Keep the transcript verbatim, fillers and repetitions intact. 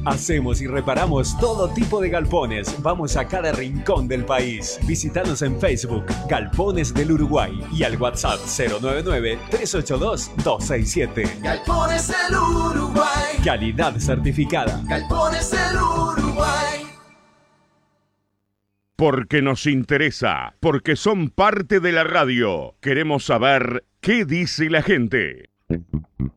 Hacemos y reparamos todo tipo de galpones. Vamos a cada rincón del país. Visítanos en Facebook, Galpones del Uruguay, y al WhatsApp cero nueve nueve, tres ocho dos, dos seis siete. Galpones del Uruguay. Calidad certificada. Galpones del Uruguay. Porque nos interesa, porque son parte de la radio. Queremos saber qué dice la gente.